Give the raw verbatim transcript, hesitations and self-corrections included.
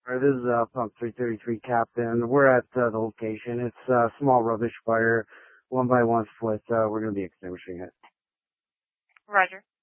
All right, this is uh, Pump three thirty-three Captain. We're at uh, the location. It's a small rubbish fire, one by one split. Uh, we're going to be extinguishing it. Roger.